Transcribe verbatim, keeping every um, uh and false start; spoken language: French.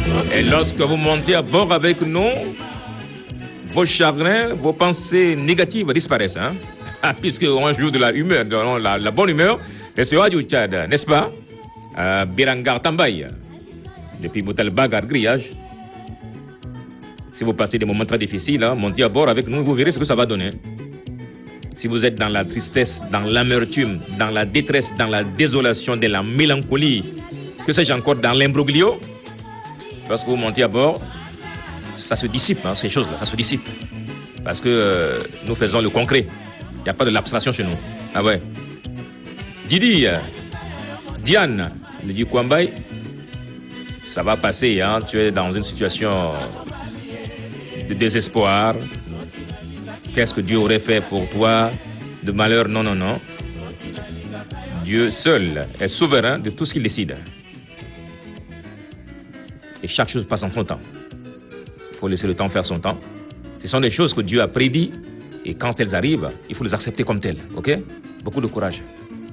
Et lorsque vous montez à bord avec nous, vos chagrins, vos pensées négatives disparaissent. Hein? Puisqu'on joue de la humeur, de la, la bonne humeur. Et c'est du Tchad, n'est-ce pas? euh, Birangar Tambaye, depuis Boutalbagar Grillage. Si vous passez des moments très difficiles, hein, montez à bord avec nous, vous verrez ce que ça va donner. Si vous êtes dans la tristesse, dans l'amertume, dans la détresse, dans la désolation, dans la mélancolie, que sais-je encore, dans l'imbroglio, lorsque vous montez à bord, ça se dissipe, hein, ces choses-là, ça se dissipe. Parce que euh, nous faisons le concret. Il n'y a pas de l'abstraction chez nous. Ah ouais. Didi, euh, Diane, le dit Kwambay, ça va passer, hein, tu es dans une situation de désespoir. Qu'est-ce que Dieu aurait fait pour toi de malheur? Non, non, non. Dieu seul est souverain de tout ce qu'il décide. Et chaque chose passe en son temps. Il faut laisser le temps faire son temps. Ce sont des choses que Dieu a prédit. Et quand elles arrivent, il faut les accepter comme telles. Ok? Beaucoup de courage.